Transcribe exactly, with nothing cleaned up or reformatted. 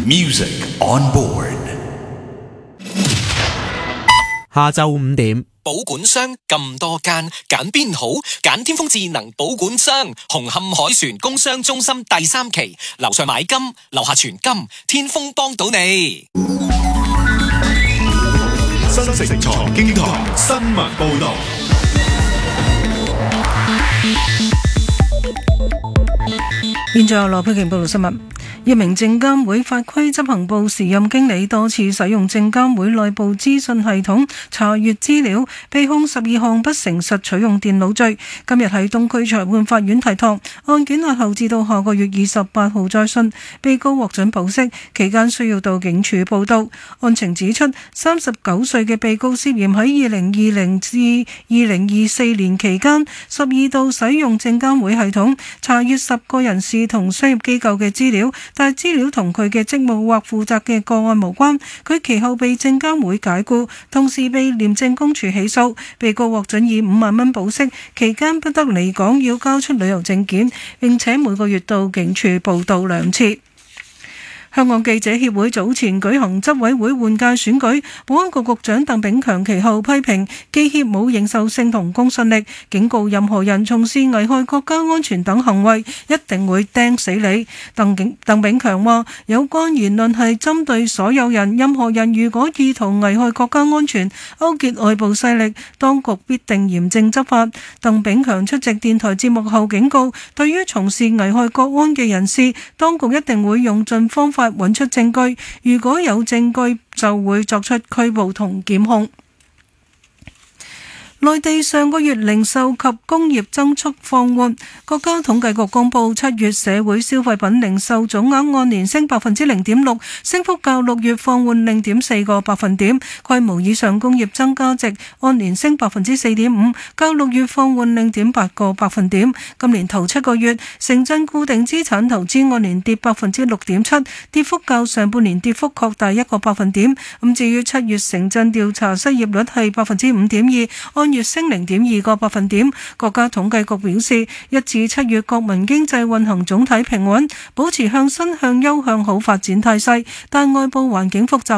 Music on board。 下晝五點， 保管商咁多間，揀邊好？揀天風智能保管商，紅磡海船工商中心第三期，樓上買金，樓下存金，天風幫到你。 新城財經台新聞報道。 現在由羅佩瓊報道新聞。一名證監會法規執行部時任經理多次使用證監會內部資訊系統查閱資料，被控十二項不誠實取用電腦罪。今日喺東區裁判法院提堂，案件押後至到下個月二十八號再訊。被告獲准保釋，期間需要到警署報到。案情指出，三十九歲嘅被告涉嫌喺二零二零至二零二四年期間，十二度使用證監會系統查閱十個人士同商業機構嘅資料。但係資料同佢嘅職務或負責嘅個案無關，佢其後被證監會解僱，同時被廉政公署起訴。被告獲准以五萬蚊保釋，期間不得離港，要交出旅遊證件，並且每個月到警署報到兩次。香港記者協會早前舉行執委會換屆選舉，保安局局長鄧炳強其後批評記協冇認受性同公信力，警告任何人從事危害國家安全等行為，一定會釘死你。鄧景鄧炳強話：有關言論係針對所有人，任何人如果意圖危害國家安全、勾結外部勢力，當局必定嚴正執法。鄧炳強出席電台節目後警告，對於從事危害國安嘅人士，當局一定會用盡方法揾出證據，如果有證據就會作出拘捕同檢控。內地上個月零售及工業增速放緩，國家統計局公布七月社會消費品零售總額按年升百分之零點六，升幅較六月放緩零點四個百分點。規模以上工業增加值按年升百分之四點五，較六月放緩零點八個百分點。今年頭七個月，城鎮固定資產投資按年跌百分之六點七，跌幅較上半年跌幅擴大一個百分點。咁至於七月城鎮調查失業率係百分之五點二，按月升零點二個百分點。國家統計局表示，一至七月國民經濟運行總體平穩，保持向新向優向好發展態勢，但外部環境複雜。